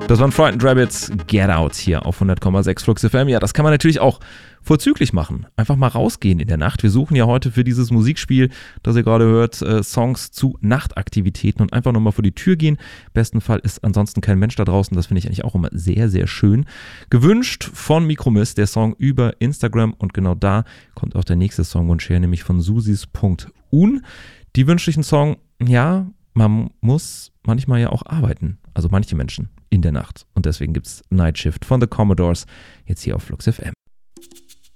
Das waren Frightened Rabbits, Get Out hier auf 100,6 Flux FM. Ja, das kann man natürlich auch vorzüglich machen. Einfach mal rausgehen in der Nacht. Wir suchen ja heute für dieses Musikspiel, das ihr gerade hört, Songs zu Nachtaktivitäten und einfach nochmal vor die Tür gehen. Im besten Fall ist ansonsten kein Mensch da draußen. Das finde ich eigentlich auch immer sehr, sehr schön. Gewünscht von Mikromist, der Song über Instagram. Und genau da kommt auch der nächste Songwunsch her, nämlich von susis.un. Die wünscht sich einen Song, ja, man muss manchmal ja auch arbeiten. Also manche Menschen in der Nacht. Und deswegen gibt's Night Shift von The Commodores jetzt hier auf Flux FM.